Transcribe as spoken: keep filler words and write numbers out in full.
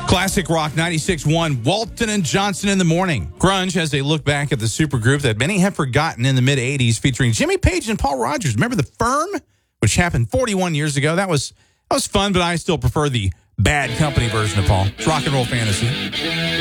Classic Rock ninety-six point one, Walton and Johnson in the morning. Grunge has a look back at the supergroup that many have forgotten in the mid-eighties, featuring Jimmy Page and Paul Rodgers. Remember The Firm, which happened forty-one years ago? That was that was fun, but I still prefer the Bad Company version of Paul. It's Rock and Roll Fantasy.